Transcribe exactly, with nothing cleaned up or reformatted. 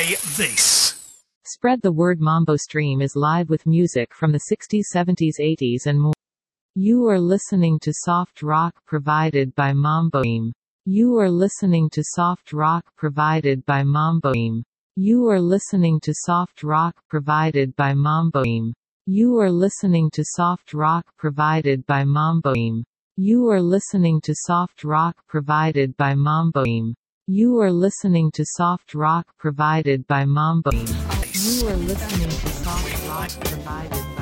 Play this. Spread the word. Mambo Stream is live with music from the sixties, seventies, eighties and more. You are listening to soft rock provided by Mambo Stream. You are listening to soft rock provided by Mambo Stream. You are listening to soft rock provided by Mambo Stream. You are listening to soft rock provided by Mambo Stream. You are listening to soft rock provided by Mambo Stream. You are listening to soft rock provided by Mambo Stream. You are listening to soft rock provided